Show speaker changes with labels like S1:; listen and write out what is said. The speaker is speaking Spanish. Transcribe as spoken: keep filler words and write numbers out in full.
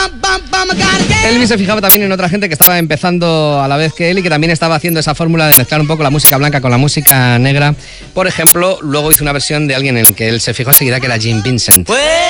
S1: Elvis se fijaba también en otra gente que estaba empezando a la vez que él y que también estaba haciendo esa fórmula de mezclar un poco la música blanca con la música negra. Por ejemplo, luego hizo una versión de alguien en el que él se fijó enseguida, que era Jim Vincent.